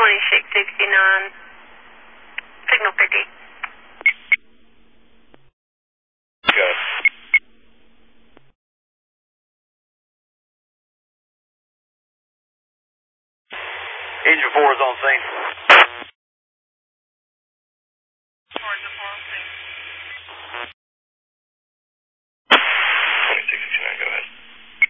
2669, signal 50. Go. Engine 4 is on scene.